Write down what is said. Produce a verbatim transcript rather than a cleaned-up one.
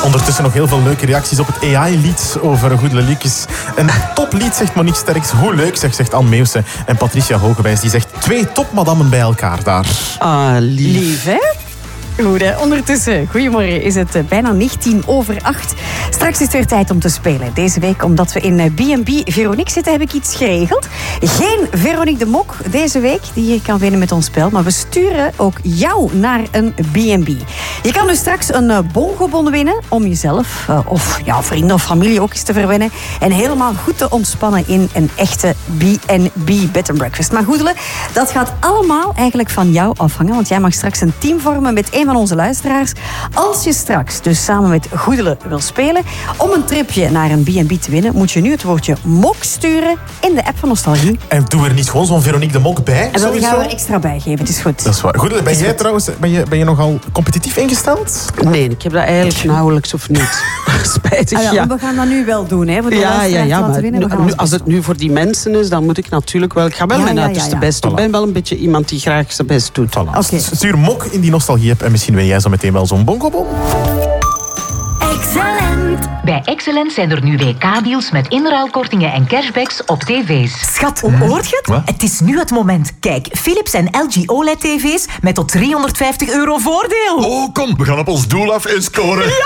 Ondertussen nog heel veel leuke reacties op het A I-lied over Goedele Liedjes. Een toplied, zegt Monique Sterks. Hoe leuk, zegt, zegt Anne Meeuwse. En Patricia Hogewijs, die zegt twee topmadammen bij elkaar daar. Ah, lief. Lief, hè? Goed, hè? Ondertussen, goedemorgen, is het bijna negentien over acht. Straks is het weer tijd om te spelen. Deze week, omdat we in B en B Veronique zitten, heb ik iets geregeld. Geen Veronique de Mok deze week, die je kan winnen met ons spel. Maar we sturen ook jou naar een B en B. Je kan dus straks een bongobon winnen om jezelf of ja, vrienden of familie ook eens te verwennen. En helemaal goed te ontspannen in een echte B en B Bed and Breakfast. Maar Goedele, dat gaat allemaal eigenlijk van jou afhangen. Want jij mag straks een team vormen met een van onze luisteraars. Als je straks dus samen met Goedele wil spelen, om een tripje naar een B en B te winnen, moet je nu het woordje mok sturen in de app van Nostalgie. En doe er niet gewoon zo'n Veronique de Mok bij. En dan gaan we er extra bij geven, het is goed. Dat is waar. Goedele, ben jij trouwens ben je, ben je nogal competitief ingesteld? Nee, ik heb dat eigenlijk nauwelijks of niet. Spijtig, Ah, ja, ja. We gaan dat nu wel doen, hè, voor de Ja, ja, luisteraars ja, te laten maar winnen. We nu, gaan nu, ons als best het nu voor die mensen is, dan moet ik natuurlijk wel... Ik ga wel Ja, mijn ja, uiterste ja, ja. best doen. Ik ben wel een beetje iemand die graag zijn best doet. Voilà. Oké. Stuur Mok in die Nostalgie-app en misschien win jij zo meteen wel zo'n bongobon. Excellent. Bij Excellent zijn er nu W K-deals met inruilkortingen en cashbacks op tv's. Schat, hoort je het? Wat? Het is nu het moment. Kijk, Philips en L G O L E D-tv's met tot driehonderdvijftig euro voordeel. Oh, kom, we gaan op ons doel af en scoren.